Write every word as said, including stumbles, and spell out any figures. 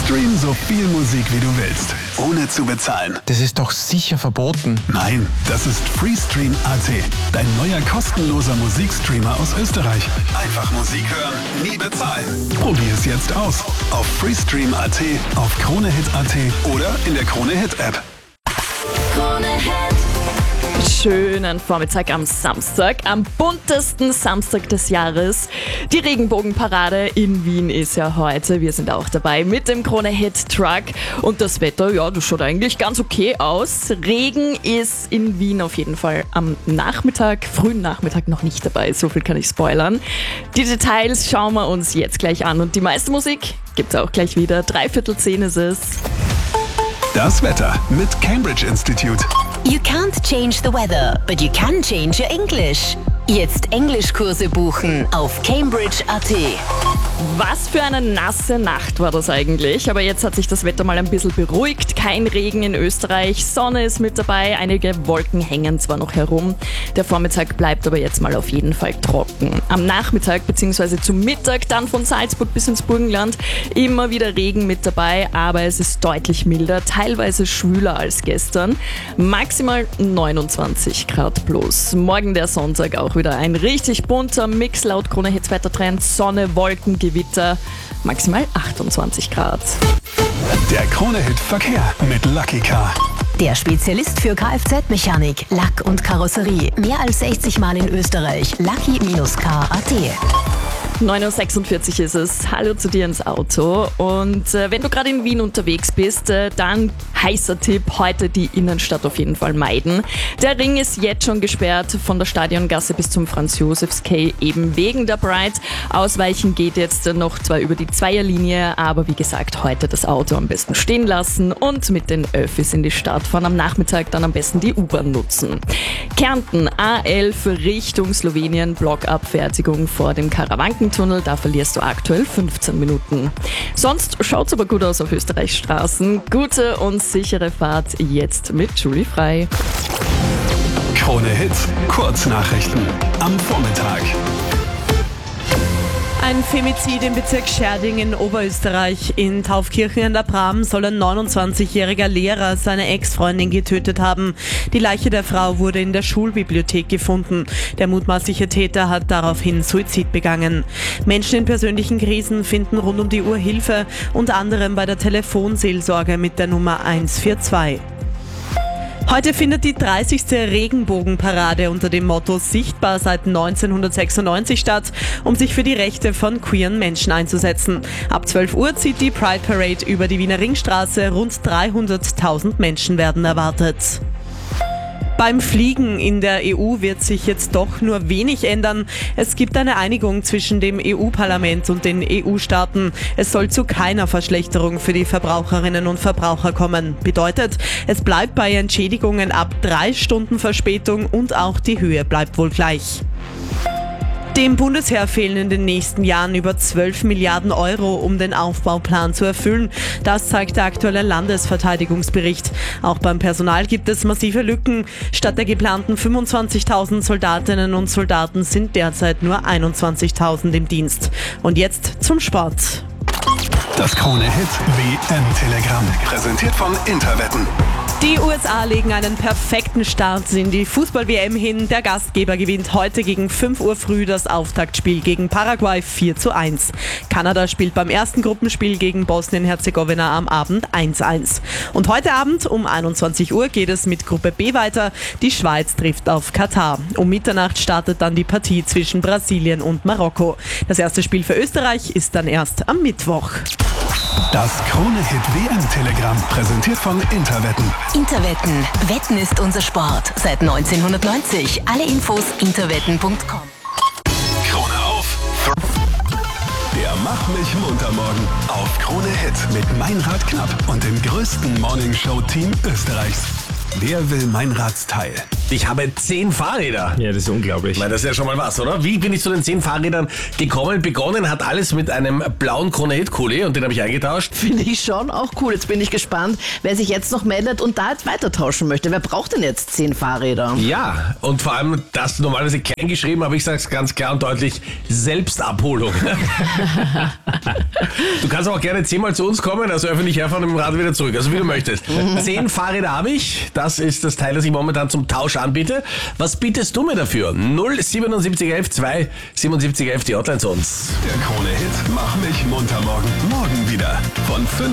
Stream so viel Musik wie du willst, ohne zu bezahlen. Das ist doch sicher verboten. Nein, das ist Freestream Punkt a t, dein neuer kostenloser Musikstreamer aus Österreich. Einfach Musik hören, nie bezahlen. Probier es jetzt aus auf Freestream Punkt a t, auf Kronehit Punkt a t oder in der Kronehit-App. Schönen Vormittag am Samstag, am buntesten Samstag des Jahres. Die Regenbogenparade in Wien ist ja heute. Wir sind auch dabei mit dem Krone-Hit-Truck. Und das Wetter, ja, das schaut eigentlich ganz okay aus. Regen ist in Wien auf jeden Fall am Nachmittag, frühen Nachmittag noch nicht dabei. So viel kann ich spoilern. Die Details schauen wir uns jetzt gleich an. Und die meiste Musik gibt's auch gleich wieder. Dreiviertel zehn ist es. Das Wetter mit Cambridge Institute. You can't change the weather, but you can change your English. Jetzt Englischkurse buchen auf Cambridge Punkt a t. Was für eine nasse Nacht war das eigentlich, aber jetzt hat sich das Wetter mal ein bisschen beruhigt. Kein Regen in Österreich, Sonne ist mit dabei, einige Wolken hängen zwar noch herum. Der Vormittag bleibt aber jetzt mal auf jeden Fall trocken. Am Nachmittag bzw. zum Mittag dann von Salzburg bis ins Burgenland immer wieder Regen mit dabei, aber es ist deutlich milder, teilweise schwüler als gestern. Maximal neunundzwanzig Grad plus. Morgen der Sonntag auch wieder ein richtig bunter Mix laut Krone-Hits Wettertrend, Sonne, Wolken, Gewitter, maximal achtundzwanzig Grad. Der Krone-Hit-Verkehr mit Lucky Car. Der Spezialist für Kfz-Mechanik, Lack und Karosserie. Mehr als sechzig Mal in Österreich. Lucky Car Punkt a t. neun Uhr sechsundvierzig ist es. Hallo zu dir ins Auto. Und äh, wenn du gerade in Wien unterwegs bist, äh, dann heißer Tipp, heute die Innenstadt auf jeden Fall meiden. Der Ring ist jetzt schon gesperrt von der Stadiongasse bis zum Franz-Josefs-Quai, eben wegen der Pride. Ausweichen geht jetzt noch zwar über die Zweierlinie, aber wie gesagt, heute das Auto am besten stehen lassen und mit den Öffis in die Stadt fahren. Am Nachmittag dann am besten die U-Bahn nutzen. Kärnten A elf Richtung Slowenien, Blockabfertigung vor dem Karawanken Tunnel, da verlierst du aktuell fünfzehn Minuten. Sonst schaut's aber gut aus auf Österreichs Straßen. Gute und sichere Fahrt jetzt mit Julie Frei. Krone Hits, Kurznachrichten am Vormittag. Ein Femizid im Bezirk Scherding in Oberösterreich. In Taufkirchen an der Bram soll ein neunundzwanzigjähriger Lehrer seine Ex-Freundin getötet haben. Die Leiche der Frau wurde in der Schulbibliothek gefunden. Der mutmaßliche Täter hat daraufhin Suizid begangen. Menschen in persönlichen Krisen finden rund um die Uhr Hilfe, unter anderem bei der Telefonseelsorge mit der Nummer eins vier zwei. Heute findet die dreißigste Regenbogenparade unter dem Motto Sichtbar seit neunzehnhundertsechsundneunzig statt, um sich für die Rechte von queeren Menschen einzusetzen. Ab zwölf Uhr zieht die Pride Parade über die Wiener Ringstraße. Rund dreihunderttausend Menschen werden erwartet. Beim Fliegen in der E U wird sich jetzt doch nur wenig ändern. Es gibt eine Einigung zwischen dem E U-Parlament und den E U-Staaten. Es soll zu keiner Verschlechterung für die Verbraucherinnen und Verbraucher kommen. Bedeutet, es bleibt bei Entschädigungen ab drei Stunden Verspätung und auch die Höhe bleibt wohl gleich. Dem Bundesheer fehlen in den nächsten Jahren über zwölf Milliarden Euro, um den Aufbauplan zu erfüllen. Das zeigt der aktuelle Landesverteidigungsbericht. Auch beim Personal gibt es massive Lücken. Statt der geplanten fünfundzwanzigtausend Soldatinnen und Soldaten sind derzeit nur einundzwanzigtausend im Dienst. Und jetzt zum Sport. Das Krone-Hit W M-Telegramm, präsentiert von Interwetten. Die U S A legen einen perfekten Start in die Fußball-W M hin. Der Gastgeber gewinnt heute gegen fünf Uhr früh das Auftaktspiel gegen Paraguay vier zu eins. Kanada spielt beim ersten Gruppenspiel gegen Bosnien-Herzegowina am Abend eins eins. Und heute Abend um einundzwanzig Uhr geht es mit Gruppe B weiter. Die Schweiz trifft auf Katar. Um Mitternacht startet dann die Partie zwischen Brasilien und Marokko. Das erste Spiel für Österreich ist dann erst am Mittwoch. Das Krone-Hit W M-Telegramm, präsentiert von Interwetten. Interwetten. Wetten ist unser Sport. Seit neunzehnhundertneunzig. Alle Infos interwetten punkt com. Krone auf. Der Mach mich munter morgen auf Krone Hit mit Meinrad Knapp und dem größten Morningshow-Team Österreichs. Wer will Meinrads Teil? Ich habe zehn Fahrräder. Ja, das ist unglaublich. Na, das ist ja schon mal was, oder? Wie bin ich zu den zehn Fahrrädern gekommen? Begonnen hat alles mit einem blauen Krone-Hit-Kuli und den habe ich eingetauscht. Finde ich schon auch cool. Jetzt bin ich gespannt, wer sich jetzt noch meldet und da jetzt weiter tauschen möchte. Wer braucht denn jetzt zehn Fahrräder? Ja, und vor allem das normalerweise klein geschrieben, aber ich sage es ganz klar und deutlich, Selbstabholung. Du kannst auch gerne zehnmal zu uns kommen, also öffentlich herfahren und im Rad wieder zurück, also wie du möchtest. Zehn Fahrräder habe ich, das ist das Teil, das ich momentan zum Tausch anbiete. Was bietest du mir dafür? null siebenundsiebzig elf zwei siebenundsiebzig elf, die Hotline zu uns. Der Krone-Hit Mach mich munter morgen. Morgen wieder. Von fünf